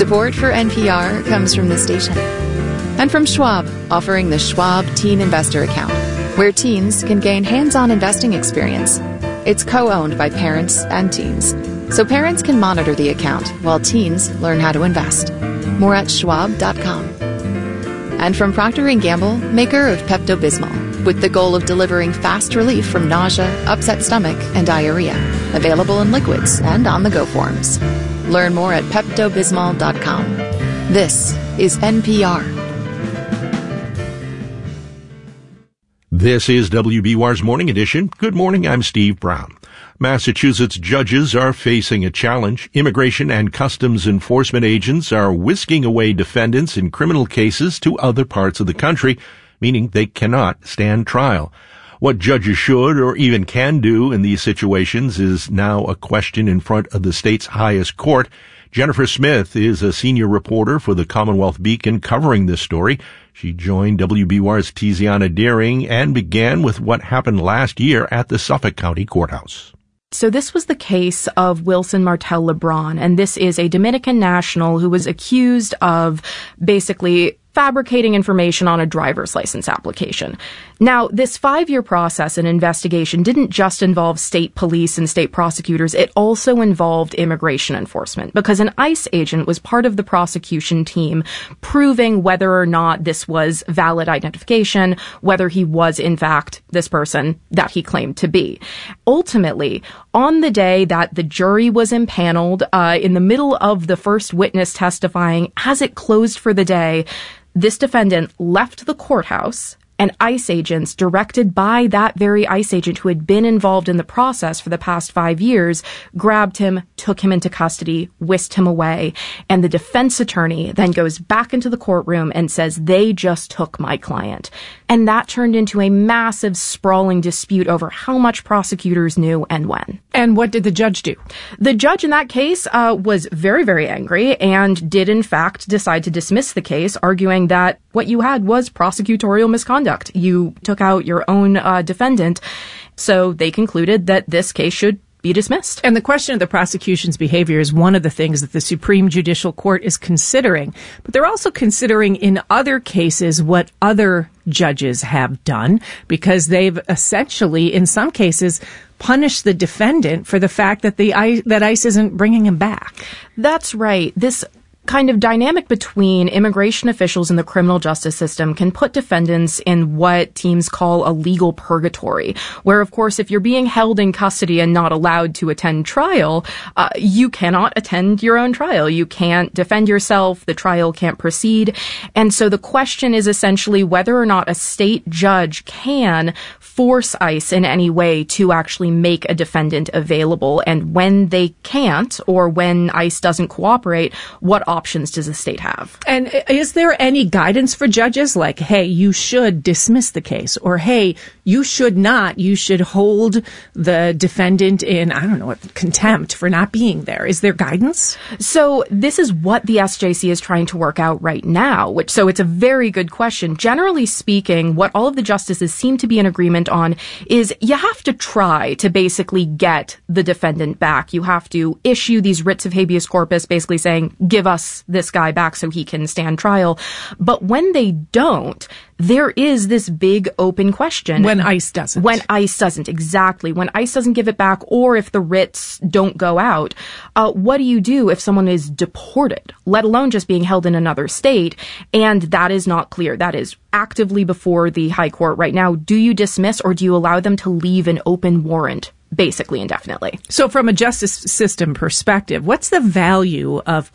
Support for NPR comes from the station. And from Schwab, offering the Schwab Teen Investor Account, where teens can gain hands-on investing experience. It's co-owned by parents and teens, so parents can monitor the account while teens learn how to invest. More at schwab.com. And from Procter & Gamble, maker of Pepto-Bismol, with the goal of delivering fast relief from nausea, upset stomach, and diarrhea. Available in liquids and on-the-go forms. Learn more at peptobismol.com. This is NPR. This is WBUR's Morning Edition. Good morning, I'm Steve Brown. Massachusetts judges are facing a challenge. Immigration and Customs Enforcement agents are whisking away defendants in criminal cases to other parts of the country, meaning they cannot stand trial. What judges should or even can do in these situations is now a question in front of the state's highest court. Jennifer Smith is a senior reporter for the Commonwealth Beacon covering this story. She joined WBUR's Tiziana Deering and began with what happened last year at the Suffolk County Courthouse. So this was the case of Wilson Martel Lebron, and this is a Dominican national who was accused of basically fabricating information on a driver's license application. Now, this 5-year process and investigation didn't just involve state police and state prosecutors. It also involved immigration enforcement because an ICE agent was part of the prosecution team proving whether or not this was valid identification, whether he was, in fact, this person that he claimed to be. Ultimately, on the day that the jury was impaneled, in the middle of the first witness testifying, as it closed for the day, this defendant left the courthouse, and ICE agents, directed by that very ICE agent who had been involved in the process for the past 5 years, grabbed him, took him into custody, whisked him away. And the defense attorney then goes back into the courtroom and says, they just took my client. And that turned into a massive, sprawling dispute over how much prosecutors knew and when. And what did the judge do? The judge in that case was very, very angry and did, in fact, decide to dismiss the case, arguing that what you had was prosecutorial misconduct. You took out your own defendant, so they concluded that this case should be dismissed. And the question of the prosecution's behavior is one of the things that the Supreme Judicial Court is considering. But they're also considering in other cases what other judges have done, because they've essentially, in some cases, punished the defendant for the fact that that ICE isn't bringing him back. That's right. This kind of dynamic between immigration officials and the criminal justice system can put defendants in what teams call a legal purgatory, where, of course, if you're being held in custody and not allowed to attend trial, you cannot attend your own trial. You can't defend yourself. The trial can't proceed. And so the question is essentially whether or not a state judge can force ICE in any way to actually make a defendant available. And when they can't, or when ICE doesn't cooperate, what options does the state have? And is there any guidance for judges like, hey, you should dismiss the case, or hey, you should not, you should hold the defendant in, I don't know, contempt for not being there? Is there guidance? So this is what the SJC is trying to work out right now, so it's a very good question. Generally speaking, what all of the justices seem to be in agreement on is you have to try to basically get the defendant back. You have to issue these writs of habeas corpus basically saying, give us this guy back so he can stand trial. But when they don't, there is this big open question. When ICE doesn't. When ICE doesn't, exactly. When ICE doesn't give it back, or if the writs don't go out, what do you do if someone is deported, let alone just being held in another state? And that is not clear. That is actively before the High Court right now. Do you dismiss, or do you allow them to leave an open warrant? Basically indefinitely. So from a justice system perspective, what's the value of